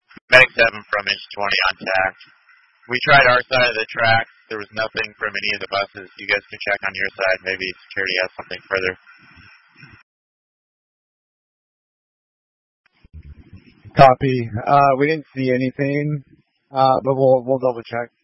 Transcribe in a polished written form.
Medic 7 from Inch 20 on TAC. We tried our side of the track. There was nothing from any of the buses. You guys can check on your side. Maybe security has something further. Copy. We didn't see anything, but we'll double check.